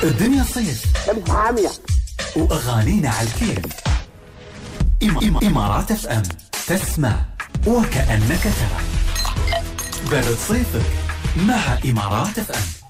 الدنيا صيف شمس حامية وأغانينا على الكيف. إمارات اف ام تسمع وكأنك ترى. برد صيفك مع إمارات اف ام.